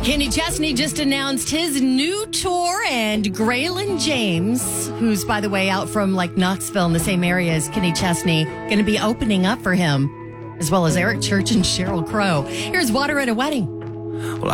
Kenny Chesney just announced his new tour, and Graylin James, who's, by the way, out from like Knoxville in the same area as Kenny Chesney, going to be opening up for him, as well as Eric Church and Sheryl Crow. Here's Water at a Wedding. Well,